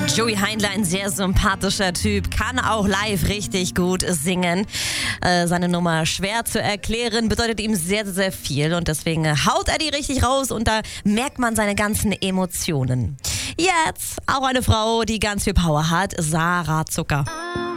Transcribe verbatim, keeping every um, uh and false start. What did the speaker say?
Joey Heindler, ein sehr sympathischer Typ, kann auch live richtig gut singen. Äh, seine Nummer schwer zu erklären, bedeutet ihm sehr, sehr viel und deswegen haut er die richtig raus und da merkt man seine ganzen Emotionen. Jetzt auch eine Frau, die ganz viel Power hat, Sarah Zucker.